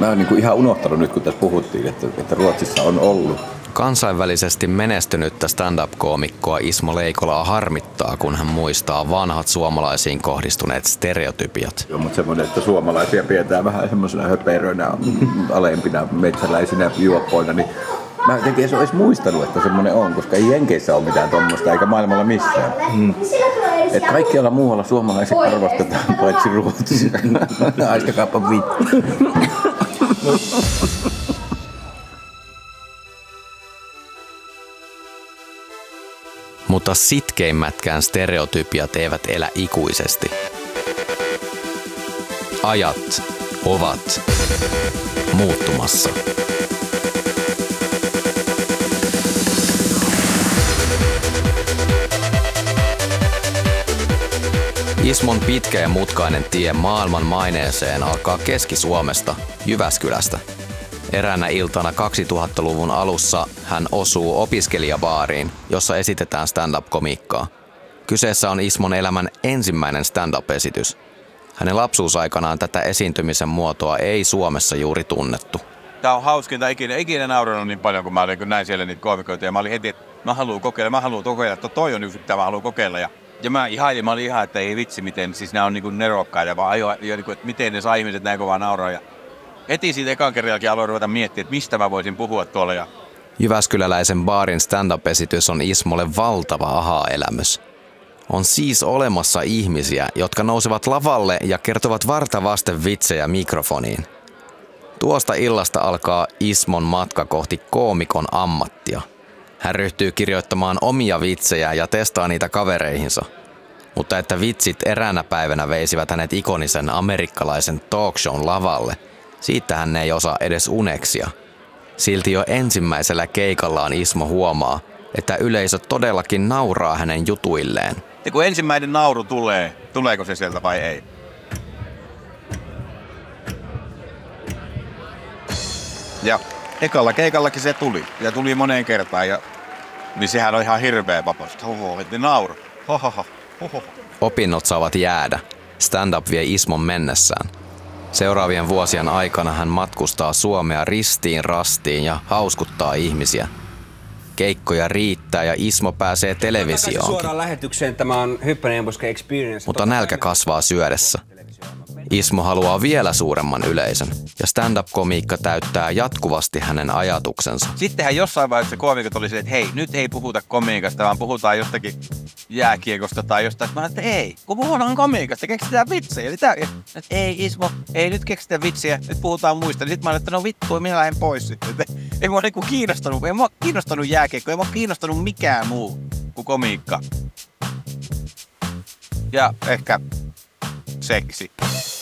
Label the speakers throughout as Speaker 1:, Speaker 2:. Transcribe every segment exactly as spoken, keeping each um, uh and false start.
Speaker 1: Mä oon niin ihan unohtanut nyt, kun tässä puhuttiin, että, että Ruotsissa on ollut.
Speaker 2: Kansainvälisesti menestynyttä stand-up-koomikkoa Ismo Leikolaa harmittaa, kun hän muistaa vanhat suomalaisiin kohdistuneet stereotypiat.
Speaker 1: Joo, mutta semmoinen, että suomalaisia pidetään vähän semmoisena höperönä, alempina metsäläisinä juoppoina, niin mä jotenkin en ole edes muistanut, että semmoinen on, koska ei Jenkeissä ole mitään tommoista, eikä maailmalla missään. Mm. Että kaikkialla muualla suomalaisia arvostetaan, paitsi Ruotsissa. Aiskakaappa vittu.
Speaker 2: Mutta sitkeimmätkään stereotypiat eivät elä ikuisesti. Ajat ovat muuttumassa. Ismon pitkä ja mutkainen tie maailman maineeseen alkaa Keski-Suomesta, Jyväskylästä. Eräänä iltana kaksituhattaluvun alussa hän osuu opiskelijabaariin, jossa esitetään stand-up-komiikkaa. Kyseessä on Ismon elämän ensimmäinen stand-up-esitys. Hänen lapsuusaikanaan tätä esiintymisen muotoa ei Suomessa juuri tunnettu.
Speaker 3: Tämä on hauskinta, ikinä, ikinä nauranut niin paljon, kun mä olin, kun näin siellä niitä koomikoita. Ja mä olin heti, että mä haluan kokeilla, mä haluan kokeilla, että toi on yksi, mitä mä haluan kokeilla. Ja, ja mä ihailin, mä olin ihan, että ei vitsi, miten, siis nämä on niin kuin nerokkaita, vaan ajo, ja niin kuin, että miten ne saa ihmiset näin kovaa nauraa. Ja heti siitä ekan kerrallakin aloin ruveta miettiä, että mistä mä voisin puhua tuolla. Ja
Speaker 2: Jyväskyläläisen baarin stand-up-esitys on Ismolle valtava aha-elämys. On siis olemassa ihmisiä, jotka nousevat lavalle ja kertovat varta vasten vitsejä mikrofoniin. Tuosta illasta alkaa Ismon matka kohti koomikon ammattia. Hän ryhtyy kirjoittamaan omia vitsejä ja testaa niitä kavereihinsa. Mutta että vitsit eräänä päivänä veisivät hänet ikonisen amerikkalaisen talkshown lavalle, siitä hän ei osaa edes uneksia. Silti jo ensimmäisellä keikallaan Ismo huomaa, että yleisö todellakin nauraa hänen jutuilleen.
Speaker 3: Ja kun ensimmäinen nauru tulee, tuleeko se sieltä vai ei? Ja ekalla keikallakin se tuli. Ja tuli moneen kertaan. Ja, niin sehän on ihan hirveä vapaus. Hoho, että nauru. Hohoho, hoho.
Speaker 2: Opinnot saavat jäädä. Stand-up vie Ismon mennessään. Seuraavien vuosien aikana hän matkustaa Suomea ristiin rastiin ja hauskuttaa ihmisiä. Keikkoja riittää ja Ismo pääsee televisioonkin.
Speaker 4: Suoraan lähetykseen, tämä on Hyppäneenbuske Experience.
Speaker 2: Mutta nälkä kasvaa syödessä. Ismo haluaa vielä suuremman yleisön ja stand-up-komiikka täyttää jatkuvasti hänen ajatuksensa.
Speaker 3: Sittenhän jossain vaiheessa koomikot oli silleen, että hei, nyt ei puhuta komiikasta, vaan puhutaan jostakin jääkiekosta tai jostain. Mä että ei, kun puhutaan komiikasta, keksitään vitsejä. Että ei Ismo, ei nyt keksitä vitsiä, nyt puhutaan muista. Sitten mä olin, että no vittu, minä lähden pois sitten. Ei mua niinku kiinnostanut, ei mua kiinnostanut jääkiekko, ei mua kiinnostanut mikään muu kuin komiikka. Ja ehkä seksi.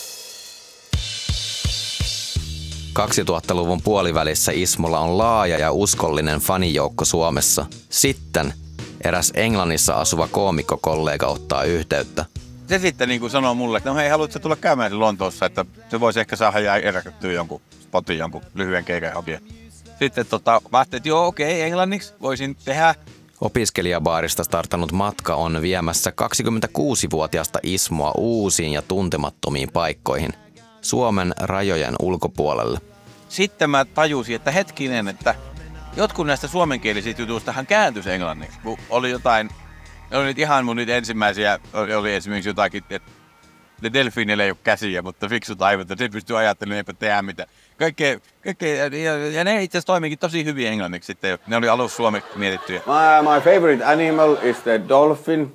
Speaker 2: kaksituhattaluvun puolivälissä Ismolla on laaja ja uskollinen fanijoukko Suomessa. Sitten eräs Englannissa asuva koomikkokollega ottaa yhteyttä.
Speaker 3: Se sitten niin kuin sanoo mulle, että no hei, haluatko tulla käymään Lontoossa, että se voisi ehkä saada järkättyä jonkun spotin, jonkun lyhyen keikan hakea. Sitten tota, mä ajattelin, että joo, okei, englanniksi voisin tehdä.
Speaker 2: Opiskelijabaarista startannut matka on viemässä kaksikymmentäkuusivuotiaasta Ismoa uusiin ja tuntemattomiin paikkoihin, Suomen rajojen ulkopuolelle.
Speaker 3: Sitten mä tajusin, että hetkinen, että jotkut näistä suomenkielisistä jutuistahan kääntyisi englanniksi. Kun oli jotain, oli nyt ihan mun nyt ensimmäisiä, oli, oli esimerkiksi jotakin, että ne delfiineillä ei ole käsiä, mutta fiksut aivot, että se pystyy ajattelemaan, eipä tehdä mitään. Kaikkea, kaikkea, ja, ja ne itse asiassa toimikin tosi hyvin englanniksi sitten. Ne oli alussa suomeksi mietittyjä.
Speaker 5: My, my favorite animal is the dolphin.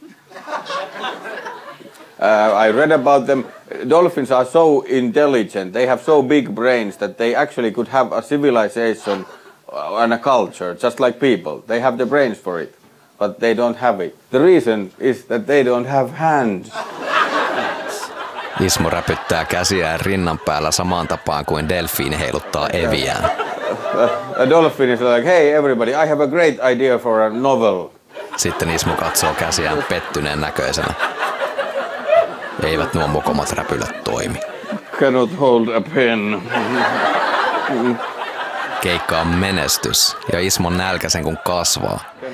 Speaker 5: Uh, I read about them. Dolphins are so intelligent. They have so big brains that they actually could have a civilization and a culture, just like people. They have the brains for it, but they don't have it. The reason is that they don't have hands.
Speaker 2: Ismo räpyttää käsiään rinnan päällä samaan tapaan kuin delfiini heiluttaa eviään.
Speaker 5: A dolphin is like, hey everybody, I have a great idea for a novel.
Speaker 2: Sitten Ismo katsoo käsiään pettyneen näköisenä. Eivät nuo mokomat räpylät toimi.
Speaker 5: Cannot hold a pen.
Speaker 2: Keikka on menestys ja Ismon nälkä sen kun kasvaa.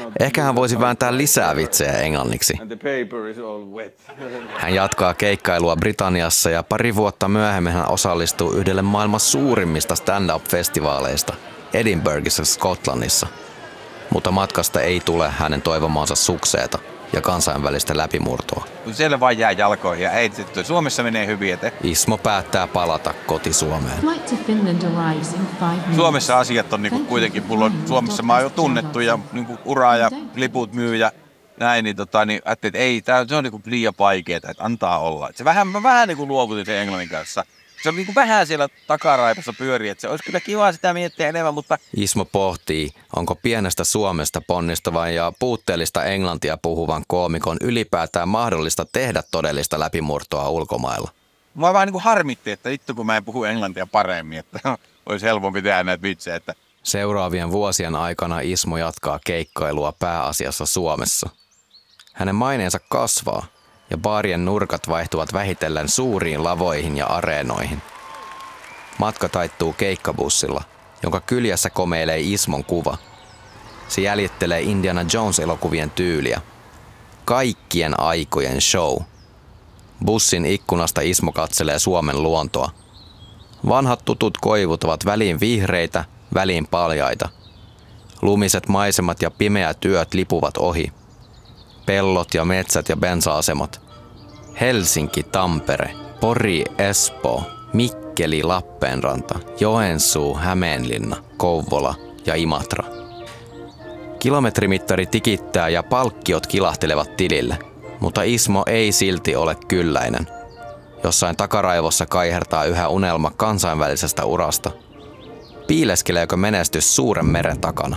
Speaker 2: Ehkä hän voisi vääntää lisää vitsejä englanniksi.
Speaker 5: And the paper is all wet.
Speaker 2: Hän jatkaa keikkailua Britanniassa ja pari vuotta myöhemmin hän osallistuu yhdelle maailman suurimmista stand-up-festivaaleista Edinburghissa, Skotlannissa. Mutta matkasta ei tule hänen toivomaansa sukseeta ja kansainvälistä läpimurtoa.
Speaker 3: Siellä vaan jää jalkoihin ja ei, Suomessa menee hyvin, että
Speaker 2: Ismo päättää palata koti-Suomeen.
Speaker 3: Suomessa asiat on niinku kuitenkin, mulla on, Suomessa mä oon jo tunnettu ja niinku uraa ja liput myy ja näin, niin, tota, niin ajattelin, että ei, tää, se on niinku liian vaikeaa, että antaa olla. Et se vähän, mä vähän niinku luovutin sen englannin kanssa. Se on niinku vähän siellä takaraipassa pyörii, että se olisi kyllä kiva sitä miettiä enemmän, mutta...
Speaker 2: Ismo pohtii, onko pienestä Suomesta ponnistavan ja puutteellista englantia puhuvan koomikon ylipäätään mahdollista tehdä todellista läpimurtoa ulkomailla.
Speaker 3: Mua vähän niinku harmitti, että vittu kun mä en puhu englantia paremmin, että olisi helpompi tehdä näitä vitsejä. Että...
Speaker 2: Seuraavien vuosien aikana Ismo jatkaa keikkailua pääasiassa Suomessa. Hänen maineensa kasvaa ja baarien nurkat vaihtuvat vähitellen suuriin lavoihin ja areenoihin. Matka taittuu keikkabussilla, jonka kyljessä komeilee Ismon kuva. Se jäljittelee Indiana Jones-elokuvien tyyliä. Kaikkien aikojen show. Bussin ikkunasta Ismo katselee Suomen luontoa. Vanhat tutut koivut ovat väliin vihreitä, väliin paljaita. Lumiset maisemat ja pimeät yöt lipuvat ohi. Pellot ja metsät ja bensa-asemat. Helsinki, Tampere, Pori, Espoo, Mikkeli, Lappeenranta, Joensuu, Hämeenlinna, Kouvola ja Imatra. Kilometrimittari tikittää ja palkkiot kilahtelevat tilille, mutta Ismo ei silti ole kylläinen. Jossain takaraivossa kaihertaa yhä unelma kansainvälisestä urasta. Piileskeleekö menestys suuren meren takana?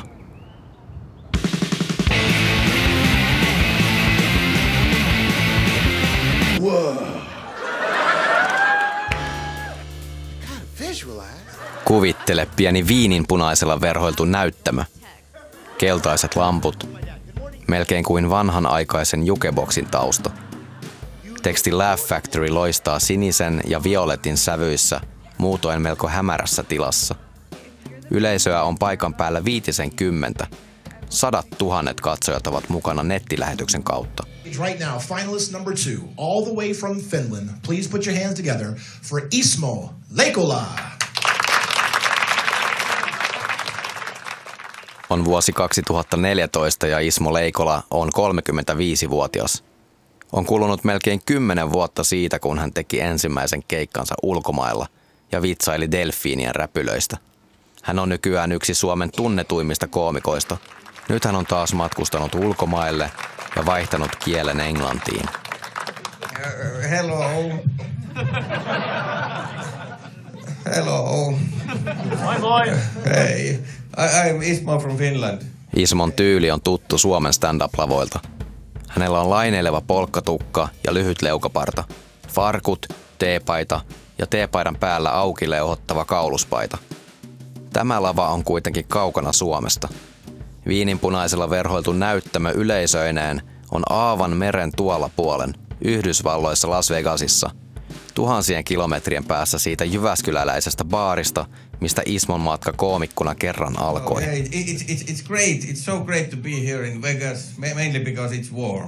Speaker 2: Kuvittele pieni viininpunaisella verhoiltu näyttämö. Keltaiset lamput. Melkein kuin vanhanaikaisen jukeboksin tausta. Teksti Laugh Factory loistaa sinisen ja violetin sävyissä, muutoin melko hämärässä tilassa. Yleisöä on paikan päällä viitisenkymmentä. Sadat tuhannet katsojat ovat mukana nettilähetyksen kautta.
Speaker 6: Right now, finalist number two, all the way from Finland. Please put your hands together for Ismo Leikola.
Speaker 2: On vuosi kaksituhattaneljätoista ja Ismo Leikola on kolmekymmentäviisivuotias. On kulunut melkein kymmenen vuotta siitä, kun hän teki ensimmäisen keikkansa ulkomailla ja vitsaili delfiinien räpylöistä. Hän on nykyään yksi Suomen tunnetuimmista koomikoista. Nyt hän on taas matkustanut ulkomaille ja vaihtanut kielen englantiin.
Speaker 7: Uh, hello. Hello.
Speaker 8: Moi moi.
Speaker 7: Hey, I, I'm Ismo from Finland.
Speaker 2: Ismon tyyli on tuttu Suomen stand-up-lavoilta. Hänellä on laineileva polkkatukka ja lyhyt leukaparta, farkut, teepaita ja teepaidan päällä auki leuhottava kauluspaita. Tämä lava on kuitenkin kaukana Suomesta. Viininpunaisella verhoiltu näyttämö yleisöineen on aavan meren tuolla puolen, Yhdysvalloissa Las Vegasissa, tuhansien kilometrien päässä siitä jyväskyläläisestä baarista, mistä Ismon matka koomikkona kerran alkoi.
Speaker 7: Oh, hey, it's, it's, it's great. It's so great to be here in Vegas, mainly because it's warm.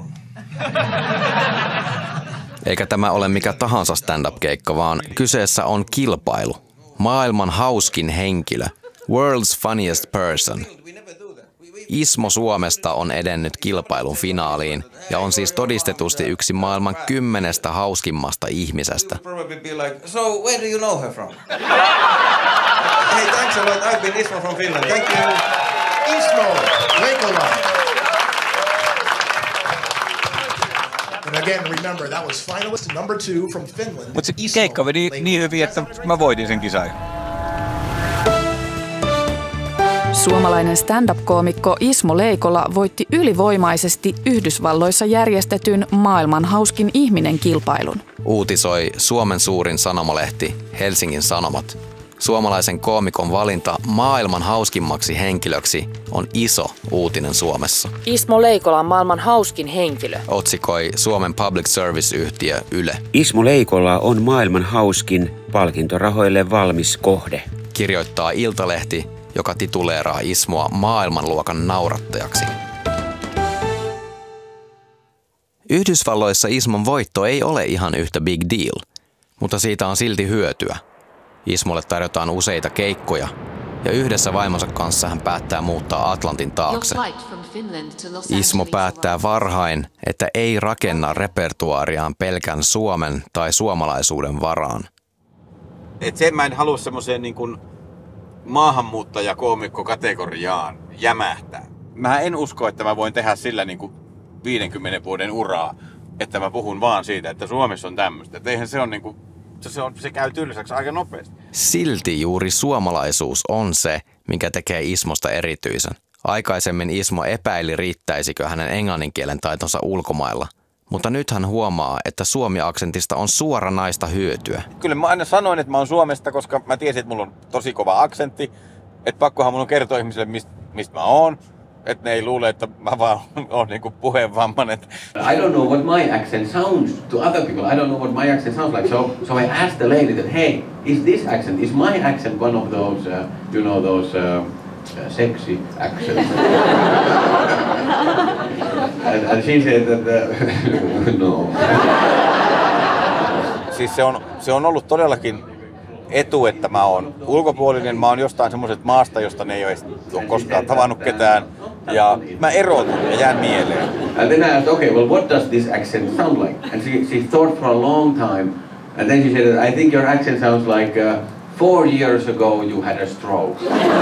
Speaker 2: Eikä tämä ole mikä tahansa stand-up-keikka, vaan kyseessä on kilpailu. Maailman hauskin henkilö. World's funniest person. Ismo Suomesta on edennyt kilpailun finaaliin ja on siis todistetusti yksi maailman kymmenestä hauskimmasta ihmisestä.
Speaker 7: So where do you know her from? Hey, thanks a lot. I've been Ismo from Finland. Thank you.
Speaker 6: Ismo Leikola. And again, remember, that was finalist number two from Finland.
Speaker 3: Mutta se keikka meni niin hyvin, että mä voitin sen kisan.
Speaker 9: Suomalainen stand-up-koomikko Ismo Leikola voitti ylivoimaisesti Yhdysvalloissa järjestetyn maailman hauskin ihminen -kilpailun.
Speaker 2: Uutisoi Suomen suurin sanomalehti Helsingin Sanomat. Suomalaisen koomikon valinta maailman hauskimmaksi henkilöksi on iso uutinen Suomessa.
Speaker 10: Ismo Leikola on maailman hauskin henkilö,
Speaker 2: Otsikoi Suomen Public Service-yhtiö Yle.
Speaker 11: Ismo Leikola on maailman hauskin, palkintorahoille valmis kohde.
Speaker 2: Kirjoittaa Iltalehti, joka tituleeraa Ismoa maailmanluokan naurattajaksi. Yhdysvalloissa Ismon voitto ei ole ihan yhtä big deal, mutta siitä on silti hyötyä. Ismolle tarjotaan useita keikkoja, ja yhdessä vaimonsa kanssa hän päättää muuttaa Atlantin taakse. Ismo päättää varhain, että ei rakenna repertuaariaan pelkän suomen tai suomalaisuuden varaan.
Speaker 3: Et sen mä en halua semmoiseen niin kuin maahanmuuttajakoomikko-kategoriaan jämähtää. Mä en usko, että mä voin tehdä sillä niin kuin viidenkymmenen vuoden uraa, että mä puhun vaan siitä, että Suomessa on tämmöistä. Et eihän se on niin kuin, se, on, se käy tylsäksi aika nopeasti.
Speaker 2: Silti juuri suomalaisuus on se, mikä tekee Ismosta erityisen. Aikaisemmin Ismo epäili, riittäisikö hänen englanninkielen taitonsa ulkomailla. Mutta nyt hän huomaa, että suomi-aksentista on suoranaista hyötyä.
Speaker 3: Kyllä mä aina sanoin, että mä oon Suomesta, koska mä tiesin, että mulla on tosi kova aksentti. Että pakkohan mun on kertoa ihmisille, mistä mist mä oon. Että ne ei luule, että mä vaan oon niinku puheenvammainen.
Speaker 8: I don't know what my accent sounds to other people. I don't know what my accent sounds like. So, so I asked the lady that, hey, is this accent, is my accent one of those, uh, you know, those uh, uh, sexy accents? and, and she said that, uh, no.
Speaker 3: Siis se on, se on ollut todellakin etu, että mä oon ulkopuolinen. Mä oon jostain semmoisesta maasta, josta ne ei ole koskaan tavannut ketään. Ja mä erotun ja jään mieleen.
Speaker 8: And then I asked, okay, well, what does this accent sound like? And she, she thought for a long time. And then she said, I think your accent sounds like uh, four years ago you had a stroke.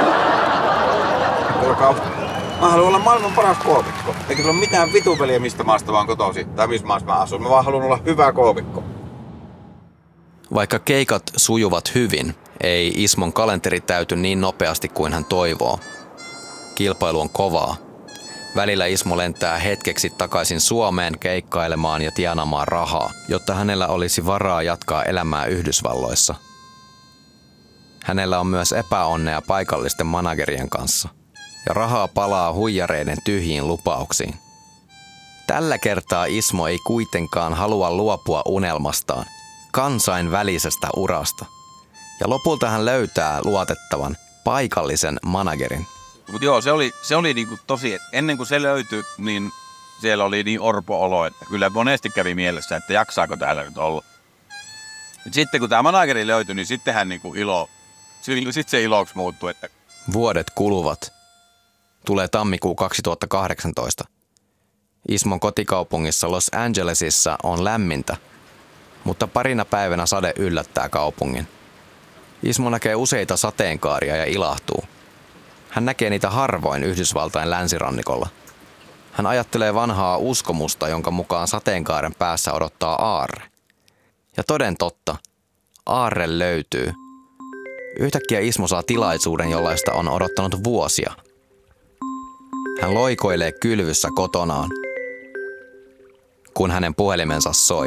Speaker 3: Mä haluan olla maailman paras koomikko. Eikä sillä ole mitään vitupeliä, mistä maasta vaan kotoisin tai missä maassa mä asun. Mä vaan haluan olla hyvä koomikko.
Speaker 2: Vaikka keikat sujuvat hyvin, ei Ismon kalenteri täyty niin nopeasti kuin hän toivoo. Kilpailu on kovaa. Välillä Ismo lentää hetkeksi takaisin Suomeen keikkailemaan ja tienaamaan rahaa, jotta hänellä olisi varaa jatkaa elämää Yhdysvalloissa. Hänellä on myös epäonnea paikallisten managerien kanssa, ja rahaa palaa huijareiden tyhjiin lupauksiin. Tällä kertaa Ismo ei kuitenkaan halua luopua unelmastaan, kansainvälisestä urasta. Ja lopulta hän löytää luotettavan, paikallisen managerin.
Speaker 3: Mutta joo, se oli, se oli niinku tosi, ennen kuin se löytyi, niin siellä oli niin orpo-olo, että kyllä monesti kävi mielessä, että jaksaako täällä nyt olla. Et sitten kun tämä manageri löytyi, niin sittenhän niinku ilo, sitten se iloksi muuttui. Että...
Speaker 2: Vuodet kuluvat. Tulee tammikuu kaksituhattakahdeksantoista. Ismon kotikaupungissa Los Angelesissa on lämmintä, mutta parina päivänä sade yllättää kaupungin. Ismo näkee useita sateenkaaria ja ilahtuu. Hän näkee niitä harvoin Yhdysvaltain länsirannikolla. Hän ajattelee vanhaa uskomusta, jonka mukaan sateenkaaren päässä odottaa aarre. Ja toden totta, aarre löytyy. Yhtäkkiä Ismo saa tilaisuuden, jollaista on odottanut vuosia. Hän loikoilee kylvyssä kotonaan, kun hänen puhelimensa soi.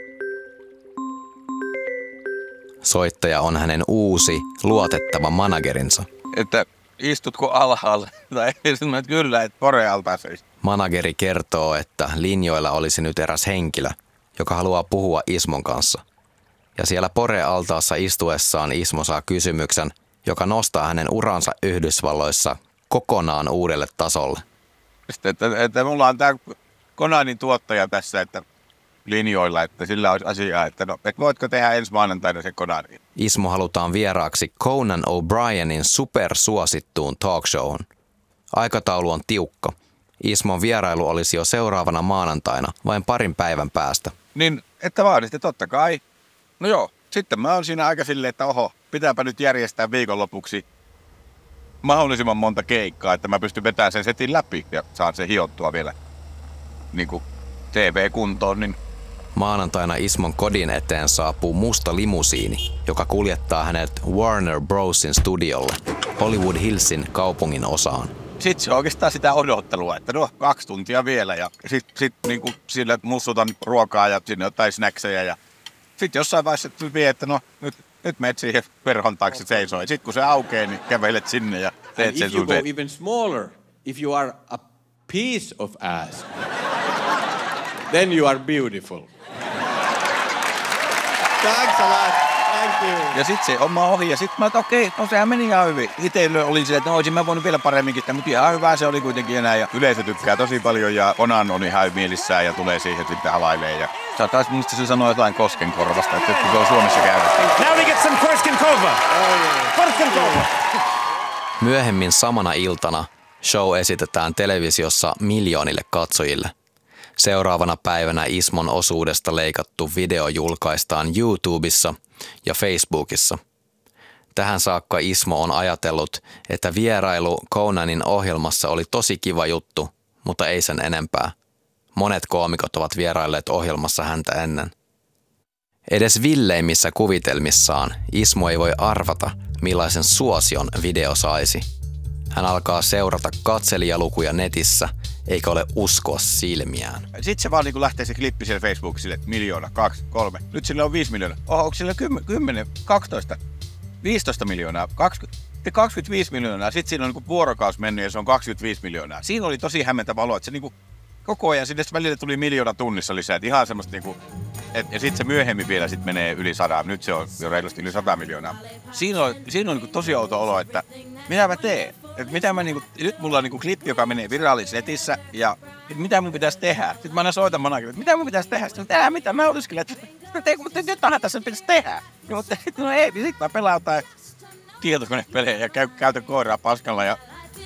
Speaker 2: Soittaja on hänen uusi, luotettava managerinsa.
Speaker 3: Että istutko alhaalla? Tai esimerkiksi kyllä, että Pore-altaas.
Speaker 2: Manageri kertoo, että linjoilla olisi nyt eräs henkilö, joka haluaa puhua Ismon kanssa. Ja siellä Pore-altaassa istuessaan Ismo saa kysymyksen, joka nostaa hänen uransa Yhdysvalloissa kokonaan uudelle tasolle.
Speaker 3: Sitten, että, että mulla on tämä Conanin tuottaja tässä, että linjoilla, että sillä olisi asiaa, että no, et voitko tehdä ensi maanantaina se Conanin?
Speaker 2: Ismo halutaan vieraaksi Conan O'Brienin supersuosittuun talkshowhun. Aikataulu on tiukka. Ismon vierailu olisi jo seuraavana maanantaina, vain parin päivän päästä.
Speaker 3: Niin, että vaan sitten totta kai. No joo, sitten mä oon siinä aika silleen, että oho, pitääpä nyt järjestää viikonlopuksi mahdollisimman monta keikkaa, että mä pystyn vetämään sen setin läpi ja saan sen hiottua vielä niin kuin T V-kuntoon. Niin.
Speaker 2: Maanantaina Ismon kodin eteen saapuu musta limusiini, joka kuljettaa hänet Warner Brosin studiolle, Hollywood Hillsin kaupungin osaan.
Speaker 3: Sitten se on oikeastaan sitä odottelua, että no kaksi tuntia vielä ja sitten sit, niin sille mussutan ruokaa ja sinne jotain snackseja ja sitten jossain vaiheessa vie, että no nyt, nyt menet siihen verhon taakse seisoo. Sitten kun se aukeaa, niin kävelet sinne ja teet
Speaker 12: And
Speaker 3: sen
Speaker 12: if you
Speaker 3: sun
Speaker 12: go
Speaker 3: set.
Speaker 12: even smaller, if you are a piece of ass, then you are beautiful. Thanks a lot.
Speaker 3: Ja sit se oma ohi ja sit mä että okei, no sehän meni ihan hyvin. Itse olin silleen, että no olisin mä voinut vielä paremminkin, mutta ihan hyvää se oli kuitenkin enää. Ja yleisö tykkää tosi paljon ja Conan on ihan mielissään ja tulee siihen sitten halailee. Ja sä taas muista se sanoo jotain Koskenkorvasta, että se on Suomessa käynyt.
Speaker 13: Now we get some Korskenkova. Korskenkova.
Speaker 2: Myöhemmin samana iltana show esitetään televisiossa miljoonille katsojille. Seuraavana päivänä Ismon osuudesta leikattu video julkaistaan YouTubessa ja Facebookissa. Tähän saakka Ismo on ajatellut, että vierailu Conanin ohjelmassa oli tosi kiva juttu, mutta ei sen enempää. Monet koomikot ovat vierailleet ohjelmassa häntä ennen. Edes villeimmissä kuvitelmissaan Ismo ei voi arvata, millaisen suosion video saisi. Hän alkaa seurata katselijalukuja netissä, eikä ole uskoa silmiään.
Speaker 3: Sitten se vaan niin lähtee se klippi siellä Facebookissa sille, että miljoona, kaksi, kolme. Nyt sillä on viisi miljoonaa. Oho, onko sillä kymmenen, kaksitoista, viisitoista miljoonaa, kaksikymmentä, kaksikymmentäviisi miljoonaa. Sitten siinä on niin vuorokausi mennyt ja se on kaksikymmentäviisi miljoonaa. Siinä oli tosi hämmentävä olo, että se niin koko ajan sinne välillä tuli miljoona tunnissa lisää. Että ihan semmoista niin kuin, et, ja sitten se myöhemmin vielä sit menee yli sadaa. Nyt se on jo reilusti yli sata miljoonaa. Siinä on, siinä on niin tosi outo olo, että mitä mä teen? Et mitä mä niinku, nyt mulla on niinku klippi, joka menee virallisessa netissä ja mitä mun pitäisi tehdä? Sitten mä aina soitan managerille, että mitä mun pitäisi tehdä? Sitten tehdään mitä? Mä olisikin, että mutta jotain tässä pitäisi tehdä. Ja, mutta sitten no ei, sitten mä pelaan jotain tietokonepelejä ja käy, käytän koiraa paskalla ja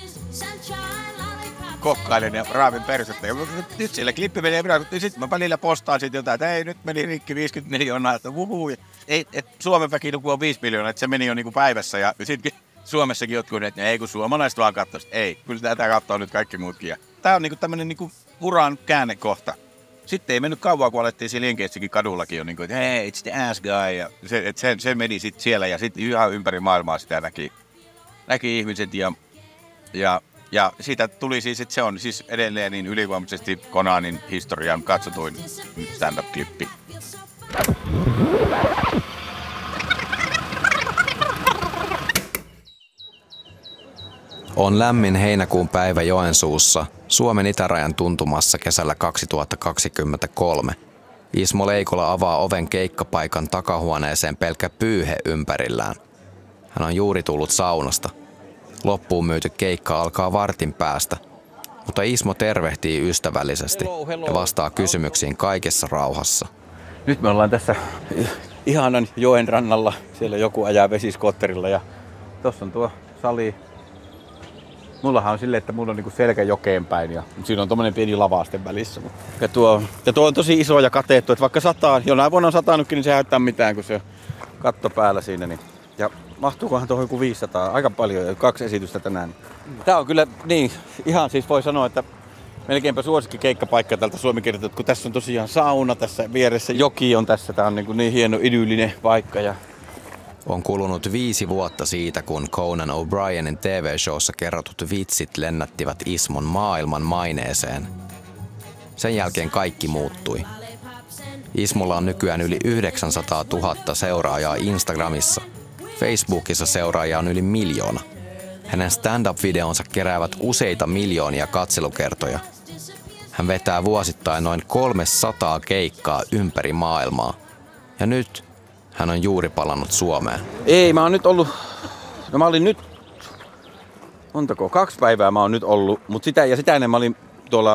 Speaker 3: kokkailen ja raavin persettä. Ja nyt siellä klippi menee virallisesti, sitten mä välillä postaan siitä jotain, että ei, nyt meni rikki viisikymmentä miljoonaa, että vuhuu. Ei, että Suomen väkiluku on viisi miljoonaa, että se meni jo niinku päivässä ja sitten Suomessakin jotkut, että ei kun suomalaiset vaan katsoisi. Ei, kyllä tätä katsoo nyt kaikki muutkin. Tämä on niinku tämmöinen niinku uran käännekohta. Sitten ei mennyt kauan, kun alettiin siellä Jenkeissäkin kadullakin jo, niinku, että hei, it's the ass guy. Ja se, et se, se meni sitten siellä ja sitten ihan ympäri maailmaa sitä näki, näki ihmiset. Ja, ja, ja siitä tuli siis, että se on siis edelleen niin ylivoimaisesti Conanin historian katsotuin stand-up-klippi.
Speaker 2: On lämmin heinäkuun päivä Joensuussa, Suomen itärajan tuntumassa kesällä kaksituhattakaksikymmentäkolme. Ismo Leikola avaa oven keikkapaikan takahuoneeseen pelkkä pyyhe ympärillään. Hän on juuri tullut saunasta. Loppuun myyty keikka alkaa vartin päästä, mutta Ismo tervehtii ystävällisesti ja vastaa kysymyksiin kaikessa rauhassa.
Speaker 3: Nyt me ollaan tässä ihanan joen rannalla. Siellä joku ajaa vesiskotterilla ja tossa on tuo sali. Mullahan on silleen, että mulla on niinku selkä jokeen päin ja siinä on tommonen pieni lavaste välissä. Ja tuo, ja tuo on tosi iso ja kateettu, että vaikka sataa, jonain vuonna on satanutkin, niin se ei haittaa mitään, kun se katto päällä siinä. Niin. Ja mahtuukohan tuohon joku viisisataa, aika paljon, kaksi esitystä tänään. Tää on kyllä niin, ihan siis voi sanoa, että melkeinpä suosikki keikkapaikka tältä Suomi-kirjoitettu, kun tässä on tosiaan sauna tässä vieressä, joki on tässä, tää on niin, niin hieno idyllinen paikka. Ja
Speaker 2: on kulunut viisi vuotta siitä, kun Conan O'Brienin T V-showssa kerrotut vitsit lennättivät Ismon maailman maineeseen. Sen jälkeen kaikki muuttui. Ismolla on nykyään yli yhdeksänsataatuhatta seuraajaa Instagramissa. Facebookissa seuraajia on yli miljoona. Hänen stand-up-videonsa keräävät useita miljoonia katselukertoja. Hän vetää vuosittain noin kolmesataa keikkaa ympäri maailmaa. Ja nyt hän on juuri palannut Suomeen.
Speaker 3: Ei, mä oon nyt ollut, no mä olin nyt, montako, kaksi päivää mä oon nyt ollut, mutta sitä ja sitä ennen mä olin tuolla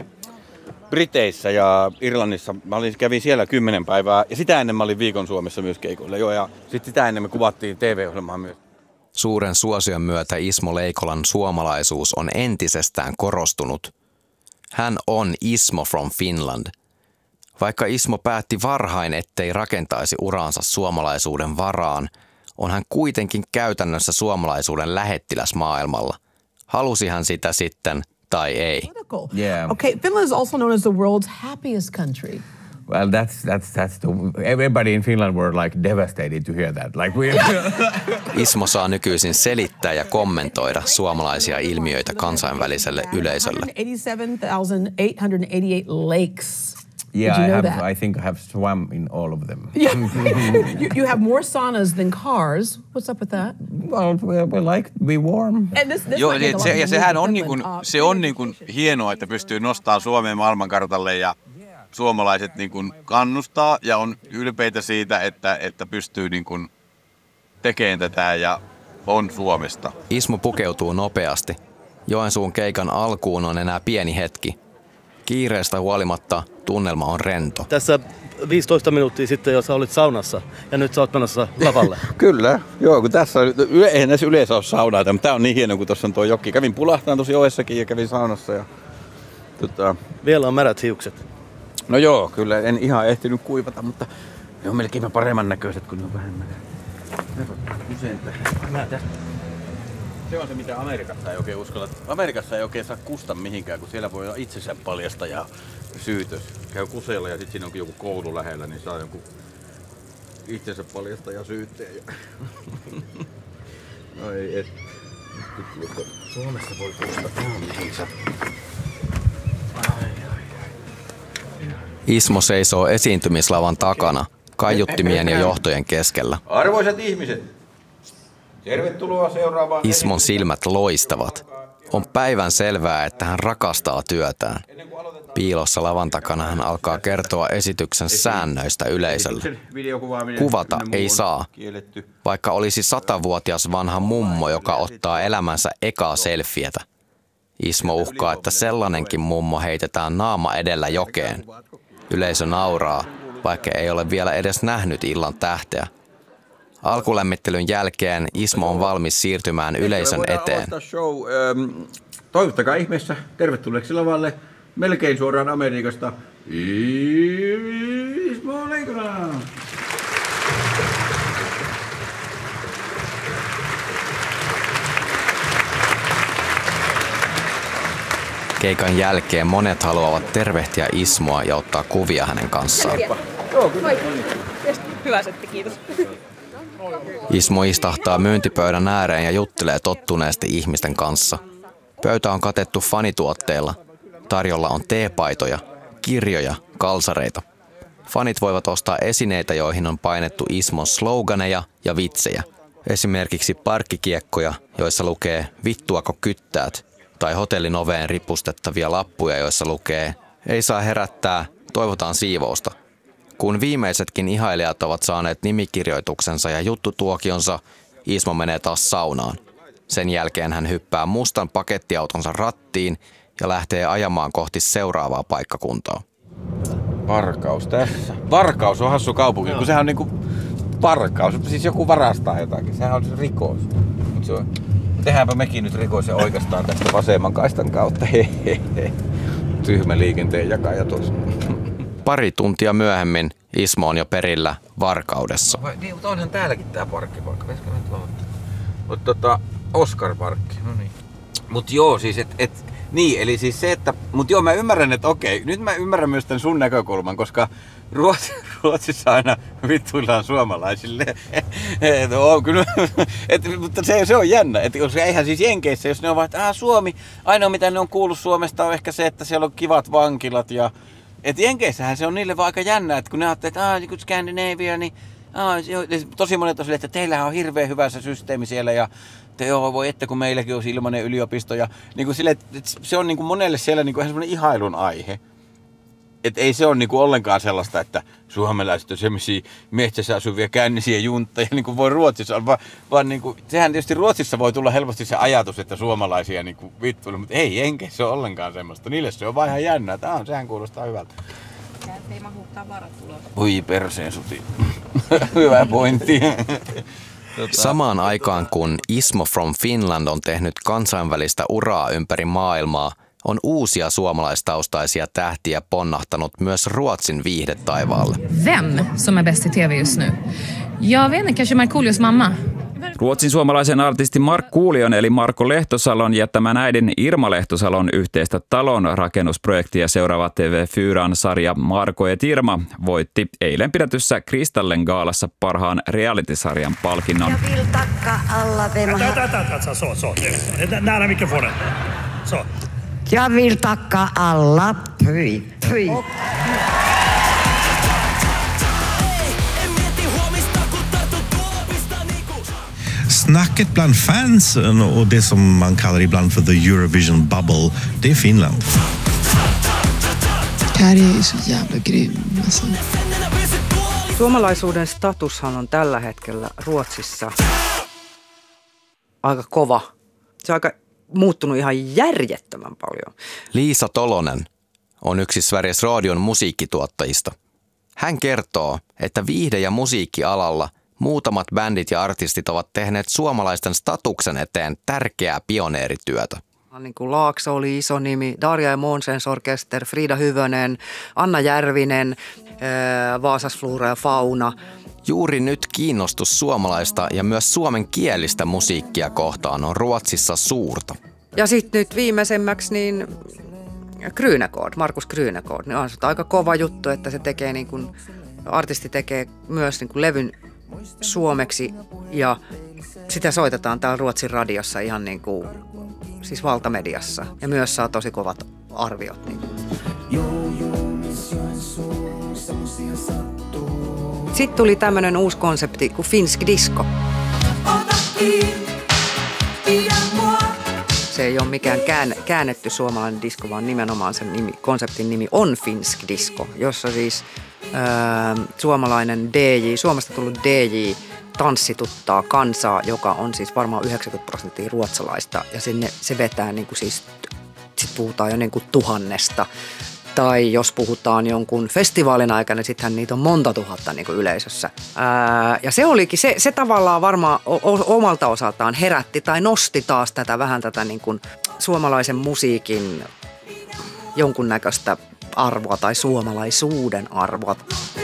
Speaker 3: Briteissä ja Irlannissa, mä olin, kävin siellä kymmenen päivää ja sitä ennen mä olin viikon Suomessa myös keikoilla, joo, ja sitten sitä ennen me kuvattiin T V-ohjelmaa myös.
Speaker 2: Suuren suosion myötä Ismo Leikolan suomalaisuus on entisestään korostunut. Hän on Ismo from Finland. Vaikka Ismo päätti varhain, ettei rakentaisi uraansa suomalaisuuden varaan, on hän kuitenkin käytännössä suomalaisuuden lähettiläs maailmalla. Halusi hän sitä sitten tai ei.
Speaker 14: Yeah. Okay, Finland is also known as the world's happiest country.
Speaker 15: Well, that's that's that's the everybody in Finland were like devastated to hear that. Like we
Speaker 2: Ismo saa nykyisin selittää ja kommentoida suomalaisia ilmiöitä kansainväliselle yleisölle.
Speaker 14: eighty-seven thousand eight hundred eighty-eight lakes.
Speaker 15: Yeah,
Speaker 14: Did you
Speaker 15: I
Speaker 14: know
Speaker 15: have.
Speaker 14: that?
Speaker 15: I think I have swum in all of them.
Speaker 14: Yeah. you, you have more saunas than cars. What's up with that?
Speaker 15: Well, we, we like to be warm.
Speaker 14: And this, this
Speaker 3: Joo,
Speaker 14: might make a lot
Speaker 3: se,
Speaker 14: of
Speaker 3: ja sehän on,
Speaker 14: Finland,
Speaker 3: niin kuin,
Speaker 14: uh,
Speaker 3: se on niin kuin hienoa, että pystyy nostamaan Suomeen maailmankartalle ja suomalaiset niin kuin kannustaa ja on ylpeitä siitä, että, että pystyy niin kuin tekemään tätä ja on Suomesta.
Speaker 2: Ismo pukeutuu nopeasti. Joensuun keikan alkuun on enää pieni hetki. Kiireestä huolimatta tunnelma on rento.
Speaker 16: Tässä viisitoista minuuttia sitten jo sä olit saunassa ja nyt sä oot menossa lavalle.
Speaker 17: Kyllä, joo, kun tässä eihän näissä yleensä ole saunaa, mutta tää on niin hieno, kun tuossa on tuo joki. Kävin pulahtaan tosi Oessakin ja kävin saunassa. Ja, tota...
Speaker 16: Vielä on märät hiukset.
Speaker 17: No joo, kyllä en ihan ehtinyt kuivata, mutta ne on melkein paremman näköiset, kun ne on vähemmän. Usein tähän. Se on se, mitä Amerikassa ei oikein uskalla. Amerikassa ei oikein saa kusta mihinkään, kun siellä voi olla itsensä paljasta ja syytös. Käy kuseella ja sitten siinä onkin joku koulu lähellä, niin saa joku itsensä paljasta ja syytteen. No ei, et. Suomessa voi kusta mihinsä.
Speaker 2: Ismo seisoo esiintymislavan takana, kaiuttimien ja johtojen keskellä.
Speaker 17: Arvoisat ihmiset, tervetuloa seuraavaan.
Speaker 2: Ismon silmät loistavat. On päivän selvää, että hän rakastaa työtään. Piilossa lavan takana hän alkaa kertoa esityksen säännöistä yleisölle. Kuvata ei saa, vaikka olisi satavuotias vanha mummo, joka ottaa elämänsä ekaa selfietä. Ismo uhkaa, että sellainenkin mummo heitetään naama edellä jokeen. Yleisö nauraa, vaikka ei ole vielä edes nähnyt illan tähteä. Alkulämmittelyn jälkeen Ismo on valmis siirtymään yleisön eteen.
Speaker 17: Toivottakaa ihmeessä tervetulleeksi lavalle melkein suoraan Amerikasta Ismo Leikola.
Speaker 2: Keikan jälkeen monet haluavat tervehtiä Ismoa ja ottaa kuvia hänen kanssaan.
Speaker 18: Hyvä setti, kiitos.
Speaker 2: Ismo istahtaa myyntipöydän ääreen ja juttelee tottuneesti ihmisten kanssa. Pöytä on katettu fanituotteilla. Tarjolla on teepaitoja, kirjoja, kalsareita. Fanit voivat ostaa esineitä, joihin on painettu Ismon sloganeja ja vitsejä. Esimerkiksi parkkikiekkoja, joissa lukee "Vittuako kyttäät", tai hotellin oveen ripustettavia lappuja, joissa lukee "Ei saa herättää, toivotaan siivousta". Kun viimeisetkin ihailijat ovat saaneet nimikirjoituksensa ja juttutuokionsa, Ismo menee taas saunaan. Sen jälkeen hän hyppää mustan pakettiautonsa rattiin ja lähtee ajamaan kohti seuraavaa paikkakuntaa.
Speaker 17: Varkaus tässä. Varkaus on hassu kaupunki, kun sehän on niinku varkaus. Siis joku varastaa jotakin. Sehän on rikos. Mut se on... Tehdäänpä mekin nyt rikos ja oikeastaan tästä vasemman kaistan kautta. Hehehe. Tyhmä liikenteen jakaja tuossa.
Speaker 2: Pari tuntia myöhemmin Ismo on jo perillä Varkaudessa.
Speaker 17: Vai, niin, mutta onhan täälläkin tää parkkipaikka. Mutta tota, Oskar-parkki. No niin. Mut joo, siis et, et, niin, eli siis se, että, mut joo, mä ymmärrän, että okei, nyt mä ymmärrän myös tän sun näkökulman, koska Ruotsi, Ruotsissa aina vittuillaan suomalaisille. et, on, kyllä, et, mutta se, se on jännä, että koska eihän siis Jenkeissä, jos ne on vaan, että Suomi, ainoa mitä ne on kuullut Suomesta on ehkä se, että siellä on kivat vankilat ja et Jenkeissähän se on niille vaan aika jännä, että kun ne ajattelee, että aah, niin kuin Scandinavia, niin aah, tosi monet on silleen, että teillähän on hirveän hyvä se systeemi siellä ja te joo, voi että kun meilläkin olisi ilmainen yliopisto ja niin kuin sille, että se on niin kuin monelle siellä niin kuin semmoinen ihailun aihe. Että ei se ole niin kuin ollenkaan sellaista, että suomalaiset on semmoisia metsässä asuvia kännisiä juntteja, niin kuin voi Ruotsissa, vaan, vaan niin kuin, sehän tietysti Ruotsissa voi tulla helposti se ajatus, että suomalaisia niin kuin vittuilla, mutta ei Jenkeissä ole ollenkaan semmoista. Niille se on vaan ihan jännä, että aah, sehän kuulostaa hyvältä.
Speaker 18: Ei mahu tavarat ulos.
Speaker 17: Oi perseen suti. Hyvä pointti.
Speaker 2: Samaan aikaan kun Ismo from Finland on tehnyt kansainvälistä uraa ympäri maailmaa, on uusia suomalaistaustaisia tähtiä ponnahtanut myös Ruotsin viihdetaivaalle.
Speaker 19: Vem som är bäst i T V just nu? Jag vet inte, kanske Markoolios mamma.
Speaker 20: Ruotsin suomalaisen artistin Markkuulion eli Marko Lehtosalon ja tämän äidin Irma Lehtosalon yhteistä talon rakennusprojektia seuraava T V Fyran sarja Marko et Irma voitti eilen pidätyssä Kristallen gaalassa parhaan reality-sarjan palkinnon.
Speaker 21: Jag vill tacka alla vem har...
Speaker 22: Vänta, vänta, vänta, så, så. Nära mikrofonen. Så.
Speaker 21: Jag vill tacka alla. Py, py.
Speaker 23: Snacket bland fansen och det som man kallar ibland för the Eurovision bubble, det är Finland.
Speaker 1: Kari är ju så jävla grym alltså.
Speaker 4: Suomalaisuuden statushan on tällä hetkellä Ruotsissa aika kova. Se on aika muuttunut ihan järjettömän paljon.
Speaker 2: Liisa Tolonen on yksi Sveriges Radion musiikkituottajista. Hän kertoo, että viihde- ja musiikkialalla muutamat bändit ja artistit ovat tehneet suomalaisten statuksen eteen tärkeää pioneerityötä.
Speaker 4: Niin kuin Laakso oli iso nimi, Darja ja Månsens Orkester, Frida Hyvönen, Anna Järvinen, Vaasas Flora ja Fauna.
Speaker 2: Juuri nyt kiinnostus suomalaista ja myös suomenkielistä musiikkia kohtaan on Ruotsissa suurta.
Speaker 4: Ja sitten nyt viimeisemmäksi niin Krynegård, Markus Krynegård, niin on se aika kova juttu, että se tekee niin kuin, artisti tekee myös niin kuin levyn suomeksi ja sitä soitetaan täällä Ruotsin radiossa ihan niin kuin, siis valtamediassa ja myös saa tosi kovat arviot. Niin. Sitten tuli tämmöinen uusi konsepti kuin finsk disco. Se ei ole mikään kään, käännetty suomalainen disko, vaan nimenomaan sen nimi, konseptin nimi on finsk disco, jossa siis ää, suomalainen D J, Suomesta tullut D J tanssituttaa kansaa, joka on siis varmaan yhdeksänkymmentä prosenttia ruotsalaista ja sinne se vetää niin kuin siis, sit puhutaan jo niin kuin tuhannesta. Tai jos puhutaan jonkun festivaalin aikana, niin sittenhän niitä on monta tuhatta niin kuin yleisössä. Ää, ja se olikin, se, se tavallaan varmaan o- omalta osaltaan herätti tai nosti taas tätä vähän tätä niin kuin suomalaisen musiikin jonkunnäköistä arvoa tai suomalaisuuden arvoa.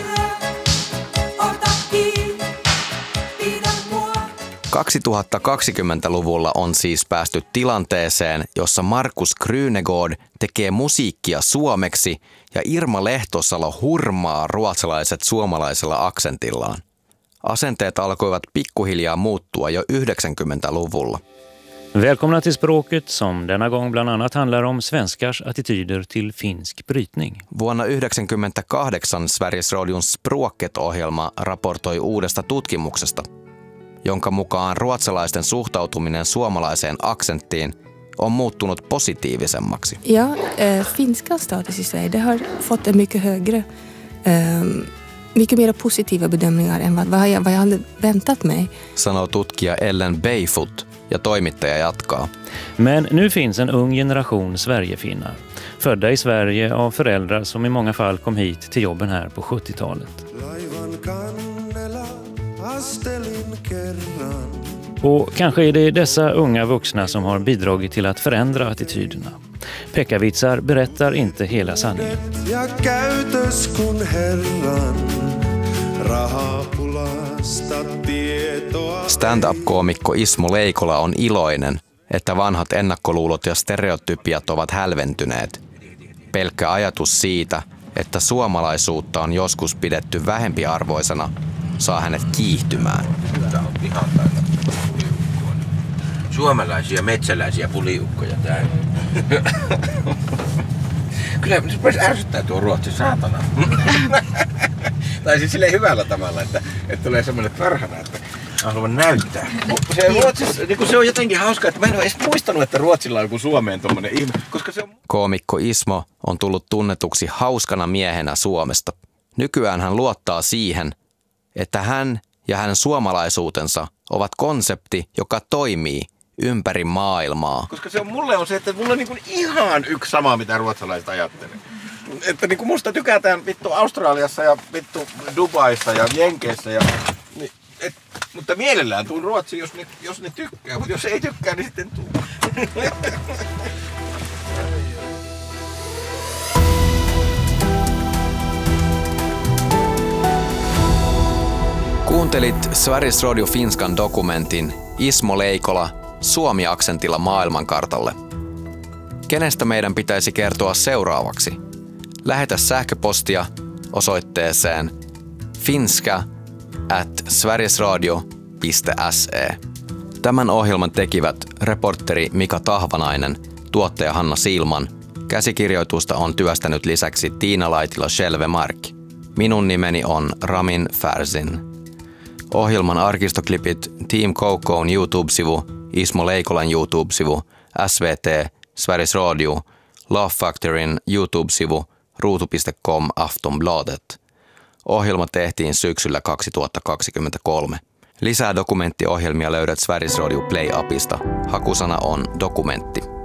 Speaker 2: kaksituhattakaksikymmentäluvulla on siis päästy tilanteeseen, jossa Markus Krynegård tekee musiikkia suomeksi ja Irma Lehtosalo hurmaa ruotsalaiset suomalaisella aksentillaan. Asenteet alkoivat pikkuhiljaa muuttua jo yhdeksänkymmentäluvulla.
Speaker 5: Välkomna till Språket som denna gång bland annat handlar om svenskars attityder till finsk brytning.
Speaker 2: Vuonna yhdeksänkymmentäkahdeksan Sveriges Radion Språket-ohjelma raportoi uudesta tutkimuksesta, jonka mukaan ruotsalaisten suhtautuminen suomalaiseen aksenttiin on muuttunut positiivisemmaksi.
Speaker 1: Ja, äh, finska status i Sverige, det har fått en mycket högre, äh, mycket mer positiva bedömningar än vad, vad, jag, vad jag hade väntat mig.
Speaker 2: Sanoo tutkija Ellen Bayfoot ja toimittaja jatkaa.
Speaker 5: Men nu finns en ung generation Sverigefinnar, födda i Sverige av föräldrar som i många fall kom hit till jobben här på sjuttiotalet. Och kanske är det dessa unga vuxna som har bidragit till att förändra attityderna. Pekkavitsar berättar inte hela sanningen.
Speaker 2: Stand-up-koomikko Ismo Leikola on iloinen, että vanhat ennakkoluulot ja stereotypiat ovat hälventyneet. Pelkkä ajatus siitä, että suomalaisuutta on joskus pidetty vähempiarvoisena, saa hänet kiihtymään.
Speaker 17: Tää on ihan täynnä suomalaisia metsäläisiä puliukkoja täällä. Kyllä se voisi ärsyttää tuo Ruotsi, saatana. Tai siis silleen hyvällä tavalla, että, että tulee semmoinen tarhana, että haluan näyttää. Se, Ruotsissa, niin se on jotenkin hauskaa, että mä en ole edes muistanut, että Ruotsilla on joku Suomeen tommonen ihme. Koska se on...
Speaker 2: Koomikko Ismo on tullut tunnetuksi hauskana miehenä Suomesta. Nykyään hän luottaa siihen, että hän ja hänen suomalaisuutensa ovat konsepti, joka toimii ympäri maailmaa.
Speaker 17: Koska se on, mulle on se, että mulla on niin kuin ihan yksi sama, mitä ruotsalaiset ajattelee. Että niin kuin musta tykätään vittu Australiassa ja vittu Dubaissa ja Jenkeissä. Ja, niin, et, mutta mielellään tuun Ruotsiin, jos ne, jos ne tykkää. Mutta jos ei tykkää, niin sitten tuu.
Speaker 2: Kuuntelit Sveriges Radio Finskan dokumentin Ismo Leikola Suomi-aksentilla maailmankartalle. Kenestä meidän pitäisi kertoa seuraavaksi? Lähetä sähköpostia osoitteeseen finska at sverigesradio piste se. Tämän ohjelman tekivät reporteri Mika Tahvanainen, tuottaja Hanna Silman. Käsikirjoitusta on työstänyt lisäksi Tiina Laitila-Shelvemark. Minun nimeni on Ramin Färsin. Ohjelman arkistoklipit Team Cocoon YouTube-sivu, Ismo Leikolan YouTube-sivu, S V T, Sveriges Radio, Love Factoryn YouTube-sivu, ruutu piste com Aftonbladet. Ohjelma tehtiin syksyllä kaksituhattakaksikymmentäkolme. Lisää dokumenttiohjelmia löydät Sveriges Radio Play-apista. Hakusana on dokumentti.